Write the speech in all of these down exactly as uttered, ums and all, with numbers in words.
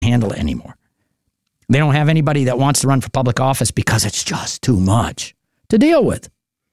handle it anymore. They don't have anybody that wants to run for public office because it's just too much to deal with.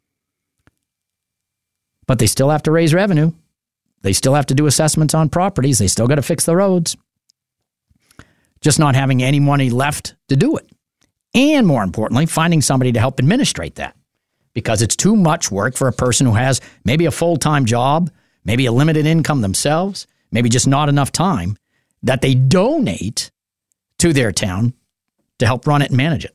But they still have to raise revenue. They still have to do assessments on properties. They still got to fix the roads. Just not having any money left to do it. And more importantly, finding somebody to help administrate that. Because it's too much work for a person who has maybe a full-time job, maybe a limited income themselves, maybe just not enough time, that they donate to their town to help run it and manage it.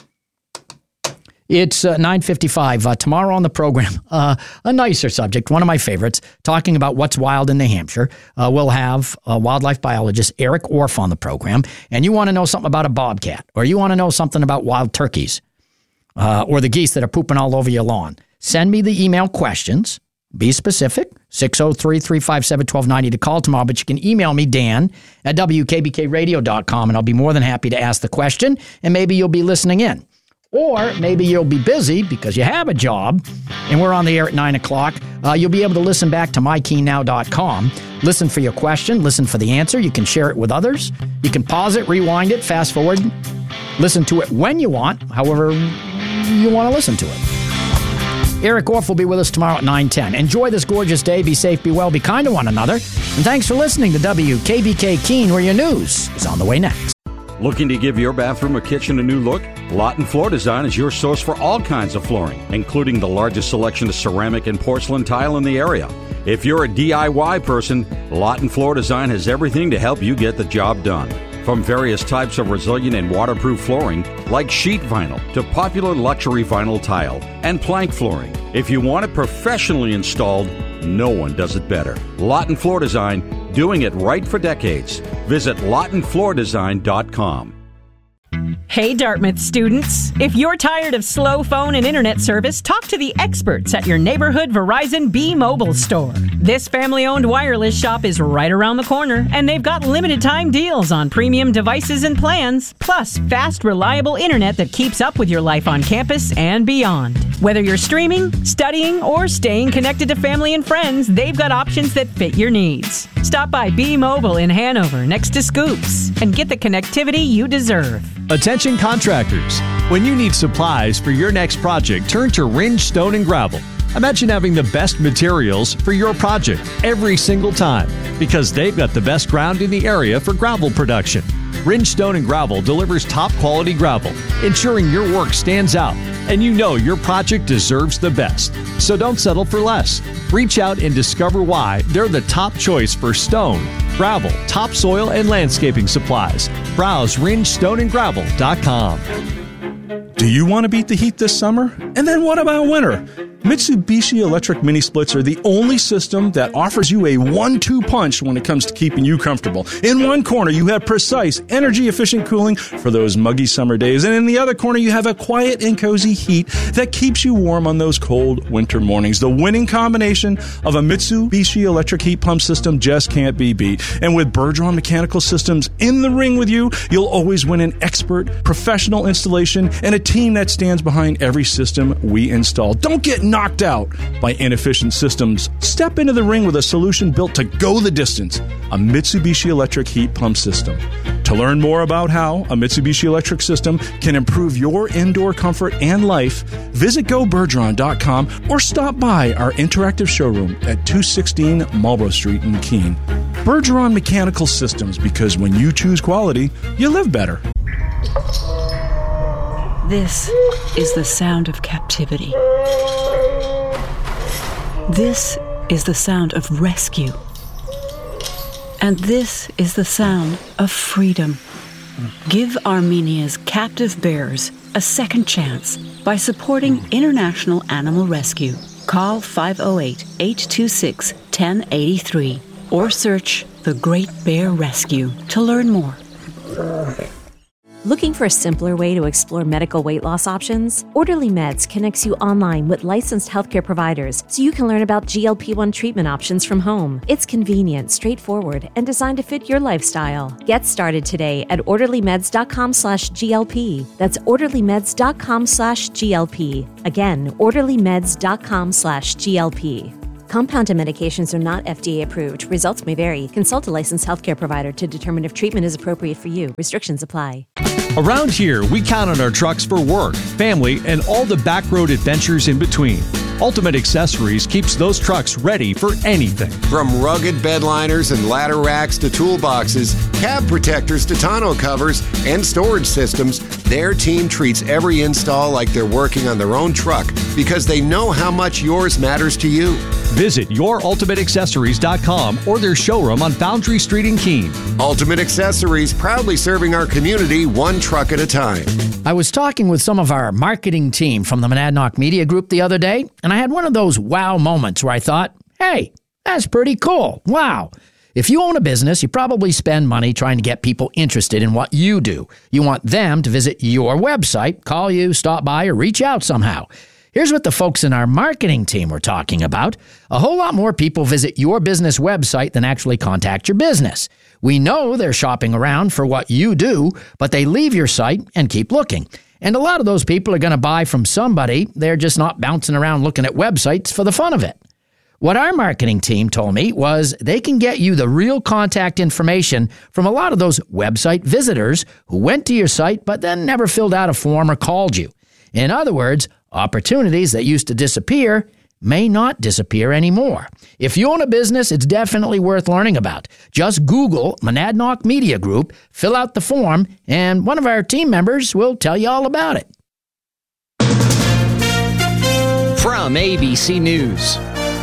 It's uh, nine fifty-five. Uh, tomorrow on the program, uh, a nicer subject, one of my favorites, talking about what's wild in New Hampshire. Uh, we'll have uh, wildlife biologist Eric Orff on the program. And you want to know something about a bobcat, or you want to know something about wild turkeys, uh, or the geese that are pooping all over your lawn. Send me the email questions. Be specific. six oh three, three five seven, one two nine oh to call tomorrow. But you can email me, Dan, at W K B K radio dot com, and I'll be more than happy to ask the question, and maybe you'll be listening in. Or maybe you'll be busy because you have a job and we're on the air at nine o'clock. Uh, you'll be able to listen back to my keen now dot com. Listen for your question. Listen for the answer. You can share it with others. You can pause it, rewind it, fast forward. Listen to it when you want, however you want to listen to it. Eric Orff will be with us tomorrow at nine ten. Enjoy this gorgeous day. Be safe, be well, be kind to one another. And thanks for listening to W K B K Keene, where your news is on the way next. Looking to give your bathroom or kitchen a new look? Lawton Floor Design is your source for all kinds of flooring, including the largest selection of ceramic and porcelain tile in the area. If you're a D I Y person, Lawton Floor Design has everything to help you get the job done. From various types of resilient and waterproof flooring, like sheet vinyl, to popular luxury vinyl tile and plank flooring. If you want it professionally installed, no one does it better. Lawton Floor Design, doing it right for decades. Visit lawton floor design dot com. Hey Dartmouth students, if you're tired of slow phone and internet service, talk to the experts at your neighborhood Verizon B-Mobile store. This family-owned wireless shop is right around the corner, and they've got limited time deals on premium devices and plans, plus fast, reliable internet that keeps up with your life on campus and beyond. Whether you're streaming, studying, or staying connected to family and friends, they've got options that fit your needs. Stop by B-Mobile in Hanover next to Scoops and get the connectivity you deserve. Attention contractors. When you need supplies for your next project, turn to Ringe Stone and Gravel. Imagine having the best materials for your project every single time, because they've got the best ground in the area for gravel production. Ringe Stone and Gravel delivers top quality gravel, ensuring your work stands out and you know your project deserves the best. So don't settle for less. Reach out and discover why they're the top choice for stone, gravel, topsoil, and landscaping supplies. Browse ringe stone and gravel dot com. Do you want to beat the heat this summer? And then what about winter? Mitsubishi electric mini splits are the only system that offers you a one two punch when it comes to keeping you comfortable. In one corner, you have precise, energy-efficient cooling for those muggy summer days. And in the other corner, you have a quiet and cozy heat that keeps you warm on those cold winter mornings. The winning combination of a Mitsubishi electric heat pump system just can't be beat. And with Bergeron Mechanical Systems in the ring with you, you'll always win an expert, professional installation and a team that stands behind every system we install. Don't get knocked out by inefficient systems. Step into the ring with a solution built to go the distance, a Mitsubishi electric heat pump system. To learn more about how a Mitsubishi electric system can improve your indoor comfort and life, visit go bergeron dot com or stop by our interactive showroom at two sixteen Marlborough Street in Keene. Bergeron Mechanical Systems, because when you choose quality, you live better. This is the sound of captivity. This is the sound of rescue. And this is the sound of freedom. Give Armenia's captive bears a second chance by supporting International Animal Rescue. Call five oh eight, eight two six, one oh eight three or search The Great Bear Rescue to learn more. Looking for a simpler way to explore medical weight loss options? Orderly Meds connects you online with licensed healthcare providers so you can learn about G L P one treatment options from home. It's convenient, straightforward, and designed to fit your lifestyle. Get started today at orderly meds dot com slash G L P. That's orderly meds dot com slash G L P. Again, orderly meds dot com slash G L P. Compounded medications are not F D A approved. Results may vary. Consult a licensed healthcare provider to determine if treatment is appropriate for you. Restrictions apply. Around here, we count on our trucks for work, family, and all the back road adventures in between. Ultimate Accessories keeps those trucks ready for anything. From rugged bed liners and ladder racks to toolboxes, cab protectors to tonneau covers, and storage systems, their team treats every install like they're working on their own truck because they know how much yours matters to you. Visit your ultimate accessories dot com or their showroom on Foundry Street in Keene. Ultimate Accessories, proudly serving our community one truck at a time. I was talking with some of our marketing team from the Monadnock Media Group the other day, and I had one of those wow moments where I thought, hey, that's pretty cool. Wow. If you own a business, you probably spend money trying to get people interested in what you do. You want them to visit your website, call you, stop by, or reach out somehow. Here's what the folks in our marketing team were talking about. A whole lot more people visit your business website than actually contact your business. We know they're shopping around for what you do, but they leave your site and keep looking. And a lot of those people are going to buy from somebody. They're just not bouncing around looking at websites for the fun of it. What our marketing team told me was they can get you the real contact information from a lot of those website visitors who went to your site but then never filled out a form or called you. In other words, opportunities that used to disappear may not disappear anymore. If you own a business, it's definitely worth learning about. Just Google Monadnock Media Group, fill out the form, and one of our team members will tell you all about it. From A B C News,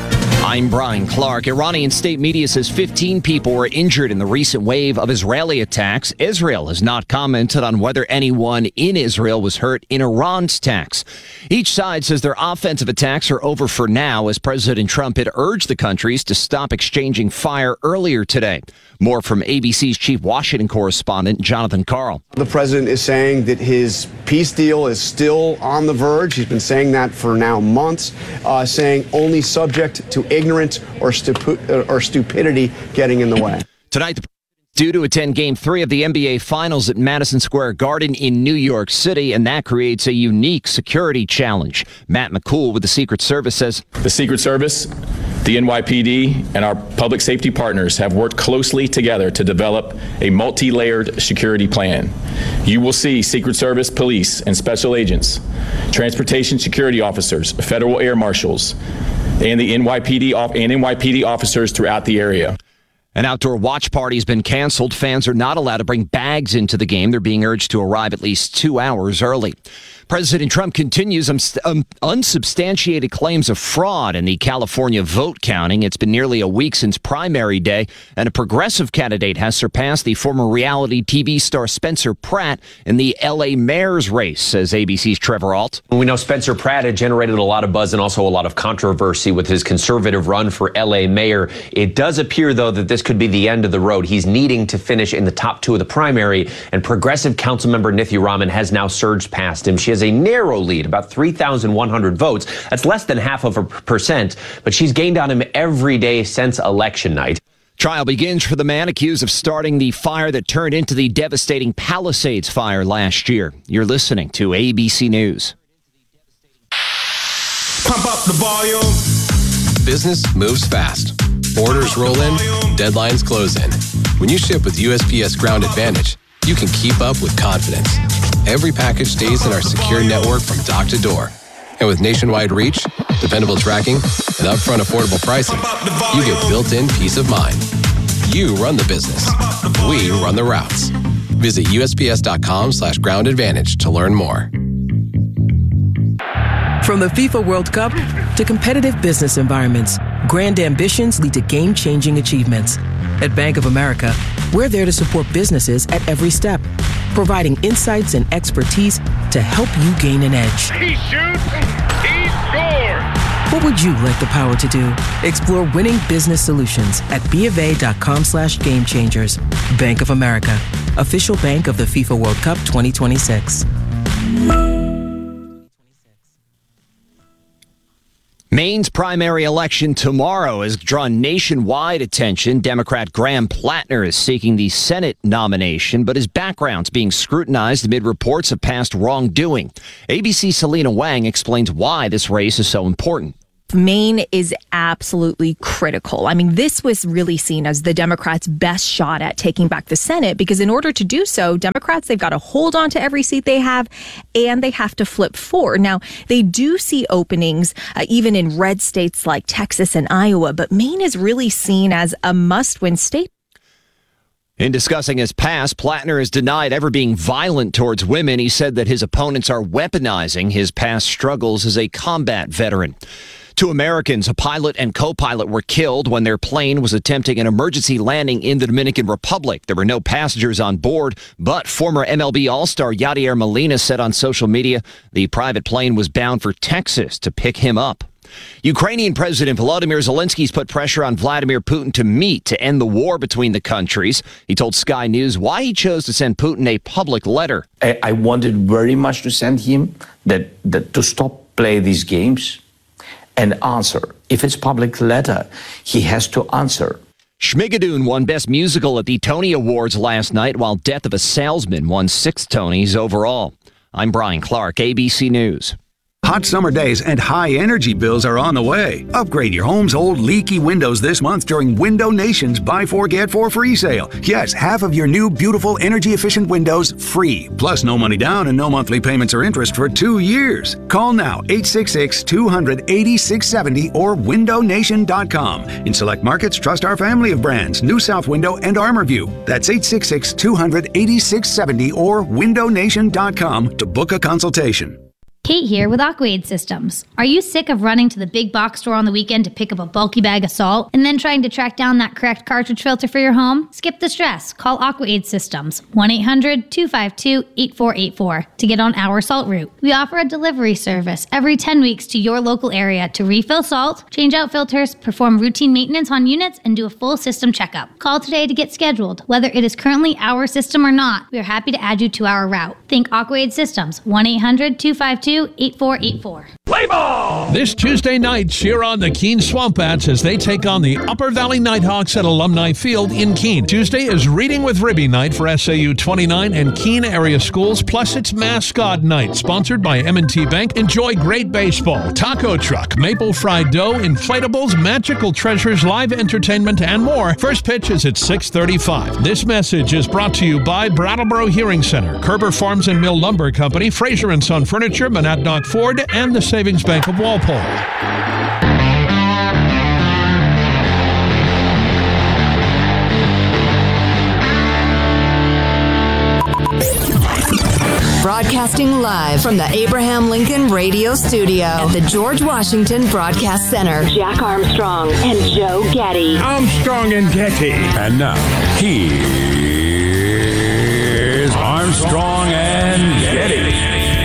I'm Brian Clark. Iranian state media says fifteen people were injured in the recent wave of Israeli attacks. Israel has not commented on whether anyone in Israel was hurt in Iran's attacks. Each side says their offensive attacks are over for now, as President Trump had urged the countries to stop exchanging fire earlier today. More from A B C's chief Washington correspondent, Jonathan Karl. The president is saying that his peace deal is still on the verge. He's been saying that for now months, uh, saying only subject to ignorance or, stupi- or stupidity getting in the way. Tonight, the due to attend Game three of the N B A Finals at Madison Square Garden in New York City, and that creates a unique security challenge. Matt McCool with the Secret Service says, the Secret Service, the N Y P D, and our public safety partners have worked closely together to develop a multi-layered security plan. You will see Secret Service, police, and special agents, transportation security officers, federal air marshals, and the N Y P D and N Y P D officers throughout the area. An outdoor watch party has been canceled. Fans are not allowed to bring bags into the game. They're being urged to arrive at least two hours early. President Trump continues um, um, unsubstantiated claims of fraud in the California vote counting. It's been nearly a week since primary day, and a progressive candidate has surpassed the former reality T V star Spencer Pratt in the L A mayor's race, says A B C's Trevor Ault. We know Spencer Pratt had generated a lot of buzz and also a lot of controversy with his conservative run for L A mayor. It does appear, though, that this could be the end of the road. He's needing to finish in the top two of the primary, and progressive councilmember Nithya Raman has now surged past him. She has a narrow lead, about three thousand one hundred votes. That's less than half of a percent, but she's gained on him every day since election night. Trial begins for the man accused of starting the fire that turned into the devastating Palisades fire last year. You're listening to A B C News. Pump up the volume. Business moves fast. Orders roll in, deadlines close in. When you ship with U S P S Ground Advantage, you can keep up with confidence. Every package stays in our secure network from dock to door. And with nationwide reach, dependable tracking, and upfront affordable pricing, you get built-in peace of mind. You run the business. We run the routes. Visit U S P S dot com slash ground advantage to learn more. From the FIFA World Cup to competitive business environments, grand ambitions lead to game-changing achievements. At Bank of America, we're there to support businesses at every step, providing insights and expertise to help you gain an edge. He shoots, he scores! What would you like the power to do? Explore winning business solutions at BofA.com slash game changers. Bank of America, official bank of the FIFA World Cup twenty twenty-six. Maine's primary election tomorrow has drawn nationwide attention. Democrat Graham Plattner is seeking the Senate nomination, but his background's being scrutinized amid reports of past wrongdoing. A B C's Selena Wang explains why this race is so important. Maine is absolutely critical. I mean, this was really seen as the Democrats' best shot at taking back the Senate, because in order to do so, Democrats, they've got to hold on to every seat they have, and they have to flip four. Now, they do see openings uh, even in red states like Texas and Iowa, but Maine is really seen as a must-win state. In discussing his past, Plattner has denied ever being violent towards women. He said that his opponents are weaponizing his past struggles as a combat veteran. Two Americans, a pilot and co-pilot, were killed when their plane was attempting an emergency landing in the Dominican Republic. There were no passengers on board, but former M L B All-Star Yadier Molina said on social media the private plane was bound for Texas to pick him up. Ukrainian President Volodymyr Zelensky's put pressure on Vladimir Putin to meet to end the war between the countries. He told Sky News why he chose to send Putin a public letter. I, I wanted very much to send him that, that to stop play these games and answer. If it's public letter, he has to answer. Schmigadoon won Best Musical at the Tony Awards last night, while Death of a Salesman won six Tonys overall. I'm Brian Clark, A B C News. Hot summer days and high energy bills are on the way. Upgrade your home's old leaky windows this month during Window Nation's Buy Four Get Four free sale. Yes, half of your new beautiful energy efficient windows free. Plus no money down and no monthly payments or interest for two years. Call now eight six six, two hundred, eighty-six seventy or window nation dot com. In select markets, trust our family of brands, New South Window and ArmorView. That's eight six six, two hundred, eighty-six seventy or window nation dot com to book a consultation. Kate here with Aquaid Systems. Are you sick of running to the big box store on the weekend to pick up a bulky bag of salt and then trying to track down that correct cartridge filter for your home? Skip the stress. Call Aquaid Systems, one eight hundred, two five two, eight four eight four, to get on our salt route. We offer a delivery service every ten weeks to your local area to refill salt, change out filters, perform routine maintenance on units, and do a full system checkup. Call today to get scheduled. Whether it is currently our system or not, we are happy to add you to our route. Think Aquaid Systems, one eight hundred, two five two, eight four eight four. Play ball! This Tuesday night, cheer on the Keene Swamp Bats as they take on the Upper Valley Nighthawks at Alumni Field in Keene. Tuesday is Reading with Ribby night for S A U twenty-nine and Keene area schools, plus it's Mascot Night, sponsored by M and T Bank. Enjoy great baseball, taco truck, maple fried dough, inflatables, magical treasures, live entertainment, and more. First pitch is at six thirty-five. This message is brought to you by Brattleboro Hearing Center, Kerber Farms and Mill Lumber Company, Fraser and Son Furniture, Monadnock Ford, and the Savings Bank of Walpole. Broadcasting live from the Abraham Lincoln Radio Studio at the George Washington Broadcast Center. Jack Armstrong and Joe Getty. Armstrong and Getty. And now, here's Armstrong and Getty.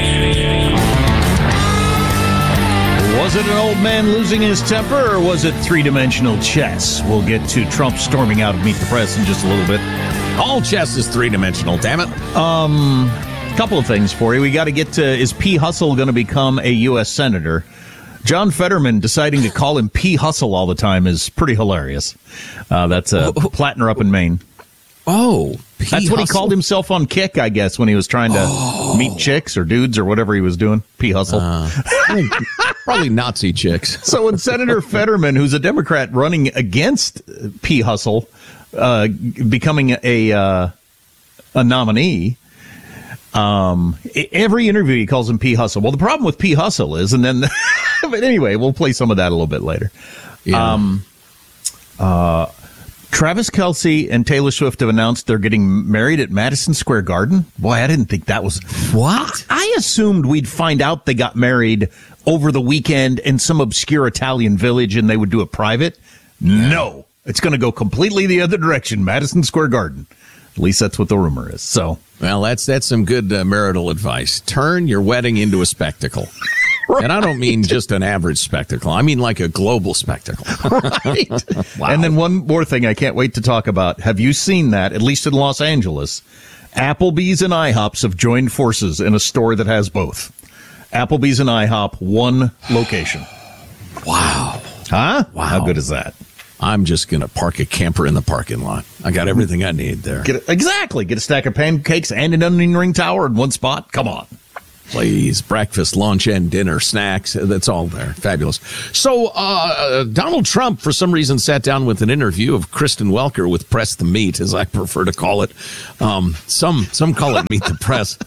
Was it an old man losing his temper, or was it three-dimensional chess? We'll get to Trump storming out of Meet the Press in just a little bit. All chess is three-dimensional, damn it. Um, a couple of things for you. We got to get to, is P. Hustle going to become a U S senator? John Fetterman deciding to call him P. Hustle all the time is pretty hilarious. Uh, that's uh, Plattner up in Maine. Oh, P. That's what Hustle? he called himself on Kick, I guess, when he was trying to oh. meet chicks or dudes or whatever he was doing. P. Hustle. Uh, probably Nazi chicks. So when Senator Fetterman, who's a Democrat running against P. Hustle, uh, becoming a uh, a nominee, um, every interview he calls him P. Hustle. Well, the problem with P. Hustle is, and then, but anyway, we'll play some of that a little bit later. Yeah. Um, uh, Travis Kelce and Taylor Swift have announced they're getting married at Madison Square Garden. Boy, I didn't think that was... What? I, I assumed we'd find out they got married over the weekend in some obscure Italian village and they would do it private. No. It's going to go completely the other direction, Madison Square Garden. At least that's what the rumor is. So, well, that's that's some good uh, marital advice. Turn your wedding into a spectacle. Right. And I don't mean just an average spectacle. I mean like a global spectacle. Right. Wow. And then one more thing I can't wait to talk about. Have you seen that, at least in Los Angeles? Applebee's and IHOPs have joined forces in a store that has both. Applebee's and IHOP, one location. Wow. Huh? Wow. How good is that? I'm just going to park a camper in the parking lot. I got everything I need there. Get a, exactly. Get a stack of pancakes and an onion ring tower in one spot. Come on. Please, breakfast, lunch, and dinner, snacks, that's all there. Fabulous. So, uh, Donald Trump, for some reason, sat down with an interview of Kristen Welker with Press the Meat, as I prefer to call it. Um, some some call it Meet the Press,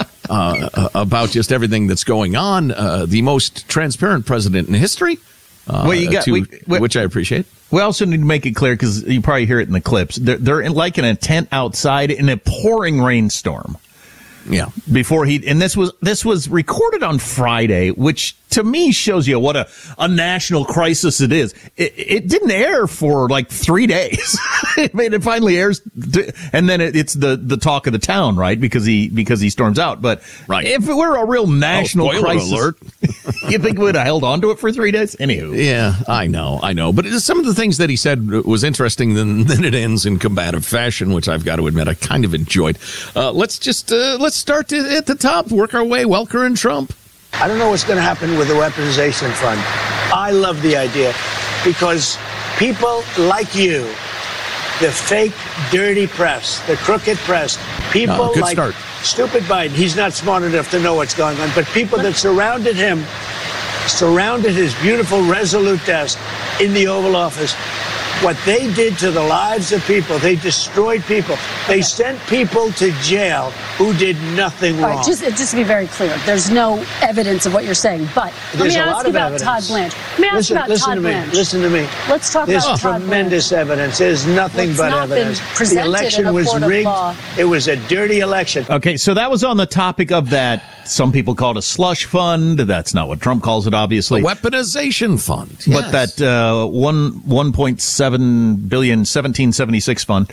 uh, about just everything that's going on. Uh, the most transparent president in history, uh, well, you got, to, we, we, which I appreciate. We also need to make it clear, because you probably hear it in the clips, they're, they're in like in a tent outside in a pouring rainstorm. Yeah. Before he, and this was, this was recorded on Friday, which to me shows you what a, a national crisis it is. It, it didn't air for like three days. it, made, it finally airs. And then it, it's the, the talk of the town, right? Because he, because he storms out. But right. if it were a real national oh, crisis, alert. you think we would have held on to it for three days? Anywho. Yeah, I know, I know. But some of the things that he said was interesting. Then, then it ends in combative fashion, which I've got to admit I kind of enjoyed. Uh, let's just, uh, let's start at the top, work our way, Welker and Trump. I don't know what's going to happen with the weaponization fund. I love the idea because people like you, the fake, dirty press, the crooked press, people uh, like start. stupid Biden, he's not smart enough to know what's going on, but people that surrounded him, surrounded his beautiful, resolute desk in the Oval Office, what they did to the lives of people, they destroyed people. They sent people to jail who did nothing wrong. All right, just, just to be very clear, there's no evidence of what you're saying. But There's let me a ask lot you of about evidence. Todd Blanche. Let me ask listen, you about listen Todd to me. Blanche. Listen to me. Let's talk There's about Todd tremendous Blanche. evidence. There's nothing It's but not been evidence. presented The election in a was court of rigged. law. It was a dirty election. Okay, so that was on the topic of that. Some people call it a slush fund. That's not what Trump calls it, obviously. The weaponization fund. But yes. that uh, one one point seven billion seventeen seventy six fund,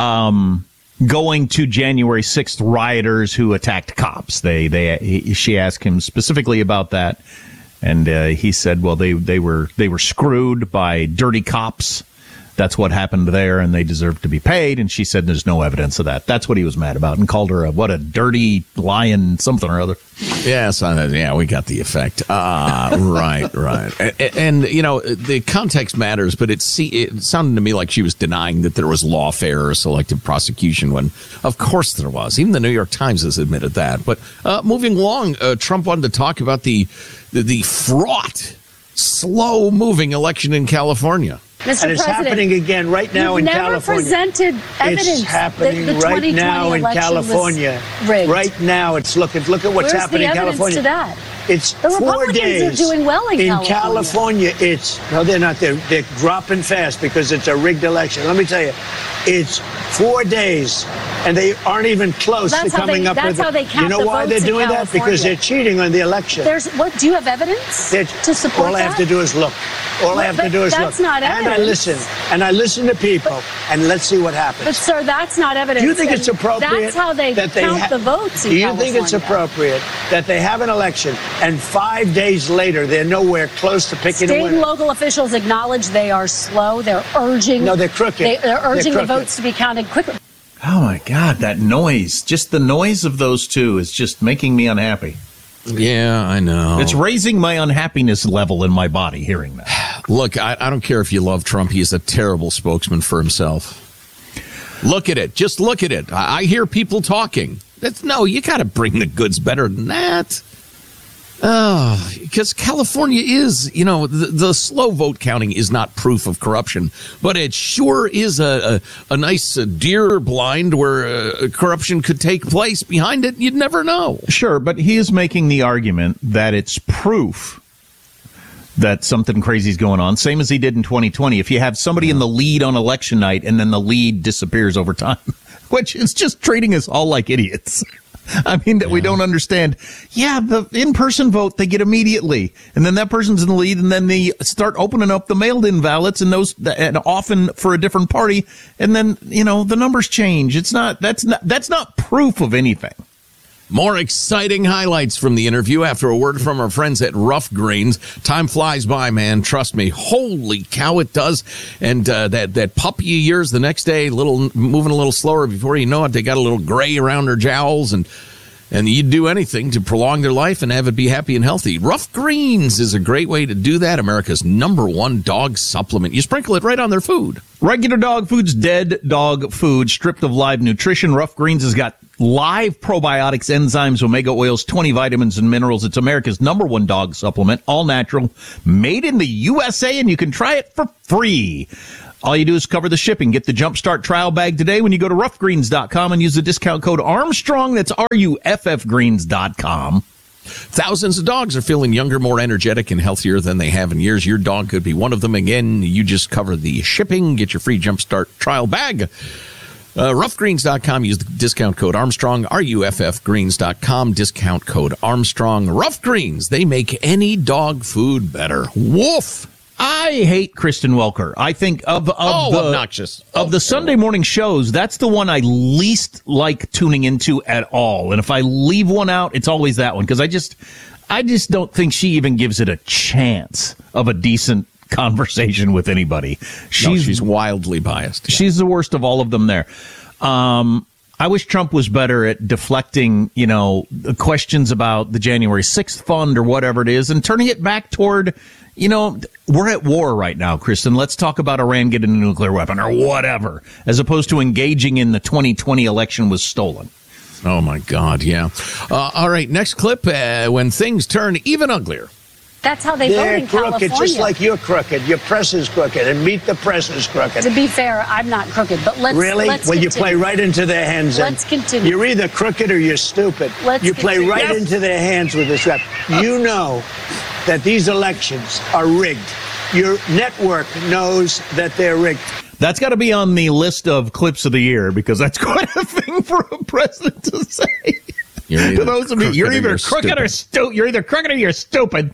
um, going to January sixth rioters who attacked cops. They they he, she asked him specifically about that, and uh, he said, well, they they were they were screwed by dirty cops. That's what happened there, and they deserve to be paid. And she said there's no evidence of that. That's what he was mad about, and called her a, what a dirty lion something or other. Yes, uh, yeah, we got the effect. Ah, uh, right, right. And, and, you know, the context matters, but it, see, it sounded to me like she was denying that there was lawfare or selective prosecution when, of course, there was. Even the New York Times has admitted that. But uh, moving along, uh, Trump wanted to talk about the the, the fraught, slow-moving election in California. And Mister it's President, happening again right now you've in never California. presented evidence It's happening that the right now in election was California. rigged. Right now, it's looking. Look at what's Where's happening the in evidence California. to that? It's The four Republicans days. are doing well in California. California, it's no, they're not. They're they're dropping fast because it's a rigged election. Let me tell you, it's four days, and they aren't even close That's to how coming they- up that's with. how they you count know the why they're votes in doing that? Because California. they're cheating on the election. There's what? Do you have evidence They're- to support all I have that? to do is look. All I have But to do is that's look. not and I evidence. listen. And I listen to people. And let's see what happens. But sir, that's not evidence. Do you think and it's appropriate? That's how they that they count ha- the votes in Do you California. think it's appropriate that they have an election and five days later they're nowhere close to picking State a and winner? local officials acknowledge they are slow. They're urging. No, they're crooked. They, they're urging They're the crooked. votes to be counted quickly. Oh, my God, that noise. Just the noise of those two is just making me unhappy. Yeah, I know. It's raising my unhappiness level in my body hearing that. Look, I, I don't care if you love Trump. He is a terrible spokesman for himself. Look at it. Just look at it. I, I hear people talking. That's, no, you got to bring the goods better than that. Oh, because California is, you know, the, the slow vote counting is not proof of corruption, but it sure is a, a, a nice uh, deer blind where uh, corruption could take place behind it. You'd never know. Sure, but he is making the argument that it's proof that something crazy is going on, same as he did in twenty twenty. If you have somebody in the lead on election night and then the lead disappears over time, which is just treating us all like idiots. I mean, that we don't understand. Yeah, the in-person vote they get immediately, and then that person's in the lead, and then they start opening up the mailed-in ballots, and those, and often for a different party, and then you know the numbers change. It's not that's not that's not proof of anything. More exciting highlights from the interview after a word from our friends at Rough Greens. Time flies by, man. Trust me. Holy cow, it does. And uh, that that puppy of yours the next day, little moving a little slower. Before you know it, they got a little gray around their jowls, and and you'd do anything to prolong their life and have it be happy and healthy. Rough Greens is a great way to do that. America's number one dog supplement. You sprinkle it right on their food. Regular dog food's dead dog food, stripped of live nutrition. Rough Greens has got live probiotics, enzymes, omega oils, twenty vitamins and minerals. It's America's number one dog supplement, all natural, made in the U S A, and you can try it for free. All you do is cover the shipping. Get the Jumpstart trial bag today when you go to rough greens dot com and use the discount code Armstrong. That's R U F F greens dot com. Thousands of dogs are feeling younger, more energetic, and healthier than they have in years. Your dog could be one of them. Again, you just cover the shipping. Get your free Jumpstart trial bag. Uh, rough greens dot com. Use the discount code Armstrong. R U F F greens dot com. Discount code Armstrong. Rough Greens. They make any dog food better. Woof. I hate Kristen Welker. I think of, of oh, the obnoxious. of the Sunday morning shows, that's the one I least like tuning into at all. And if I leave one out, it's always that one, because I just I just don't think she even gives it a chance of a decent conversation with anybody. She's, no, she's wildly biased. She's the worst of all of them there. Um, I wish Trump was better at deflecting, you know, questions about the January sixth fund or whatever it is and turning it back toward, you know, we're at war right now, Kristen. Let's talk about Iran getting a nuclear weapon or whatever, as opposed to engaging in the twenty twenty election was stolen. Oh, my God, yeah. Uh, all right, next clip, uh, when things turn even uglier. That's how they They're vote in crooked, California. just like you're crooked. Your press is crooked, and Meet the Press is crooked. To be fair, I'm not crooked, but let's Really? Let's well, continue. you play right into their hands. Let's continue. You're either crooked or you're stupid. Let's you play continue. right Yes. into their hands with this rap. You know that these elections are rigged. Your network knows that they're rigged. That's got to be on the list of clips of the year, because that's quite a thing for a president to say. To those of you, you're either crooked or stupid. You're either crooked or you're stupid.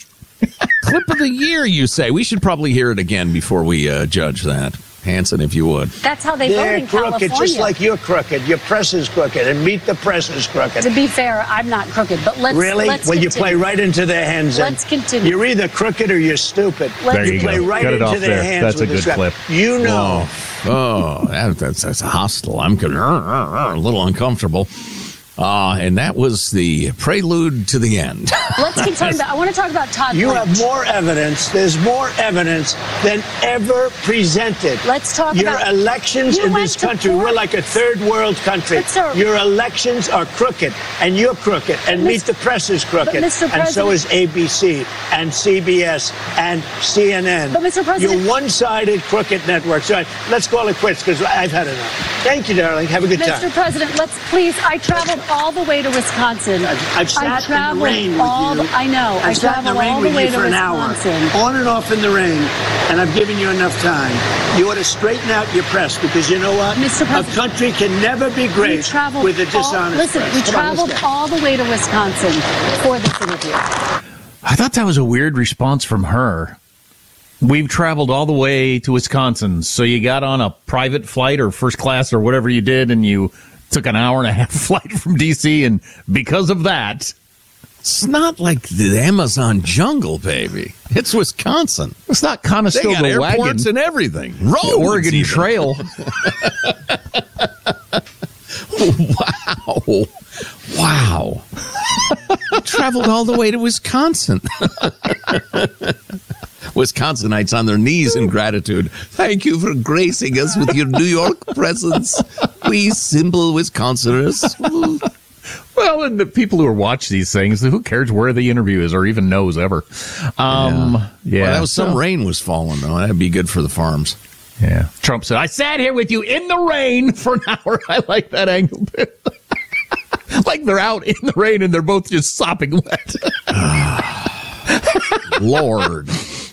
Clip of the year, you say. We should probably hear it again before we uh, judge that. Hanson, if you would. That's how they They're vote in crooked, California. just like you're crooked. Your press is crooked, and Meet the Press is crooked. To be fair, I'm not crooked, but let's Really? Let's well, you continue. play right into their hands. and Let's continue. You're either crooked or you're stupid. Let's There you you play go. right Cut it into off their there. hands That's with a this good rap. clip. You know. Oh, that, that's, that's hostile. I'm con- a little uncomfortable. Uh, and that was the prelude to the end. Let's keep talking about. I want to talk about Todd. You Blanche. have more evidence. There's more evidence than ever presented. Let's talk Your about elections You in went this to country. court. We're like a third world country. But, sir- Your elections are crooked, and you're crooked, and But, Meet Mister the Press is crooked, Mister and so President- is A B C and C B S and C N N. But, Mister President- You're one-sided crooked networks. All right, let's call it quits because I've had enough. Thank you, darling. Have a good Mister time. President, let's please. I traveled all the way to Wisconsin. I've, I've sat I in the traveled rain with all you. The, I know. I've I sat in the traveled rain all the with way you to for an hour, Wisconsin. on and off in the rain, and I've given you enough time. You ought to straighten out your press, because you know what? Mister A President, country can never be We great traveled with a all- dishonest Listen, press. we Come on, let's traveled go. all the way to Wisconsin for this interview. I thought that was a weird response from her. We've traveled all the way to Wisconsin, so you got on a private flight or first class or whatever you did, and you took an hour and a half flight from D C, and because of that... It's not like the Amazon jungle, baby. It's Wisconsin. It's not They Conestoga got wagon. airports and everything. The Roads Oregon even. Trail. Wow. Wow. Traveled all the way to Wisconsin. Wisconsinites on their knees in gratitude. Thank you for gracing us with your New York presence. We simple Wisconsiners. Well, and the people who watch these things, who cares where the interview is or even knows ever? Um, yeah. yeah. Well, that was some so- rain was falling, though. That'd be good for the farms. Yeah. Trump said, I sat here with you in the rain for an hour. I like that angle. Like they're out in the rain and they're both just sopping wet. Lord.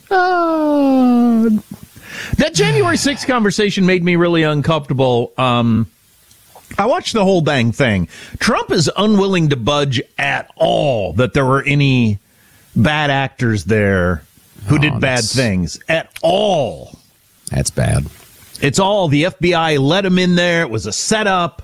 Oh. That January sixth conversation made me really uncomfortable. Um, I watched the whole dang thing. Trump is unwilling to budge at all that there were any bad actors there who Oh, did bad that's- things at all. That's bad. It's all the F B I let him in there. It was a setup.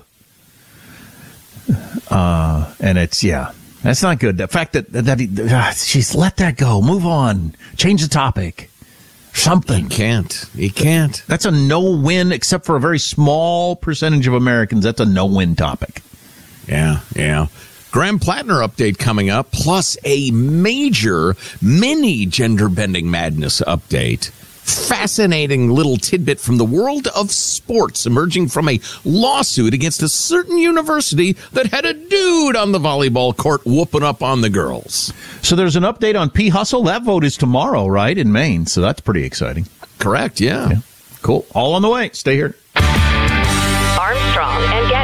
Uh, and it's, yeah, that's not good. The fact that, that he, uh, she's let that go. Move on. Change the topic. Something. He can't. He can't. That's a no-win, except for a very small percentage of Americans. That's a no-win topic. Yeah, yeah. Graham Plattner update coming up, plus a major mini gender bending madness update. fascinating little tidbit from the world of sports emerging from a lawsuit against a certain university that had a dude on the volleyball court whooping up on the girls. So there's an update on P. Hustle. That vote is tomorrow, right, in Maine. So that's pretty exciting. Correct, yeah. yeah. Cool. All on the way. Stay here. Armstrong and Getty.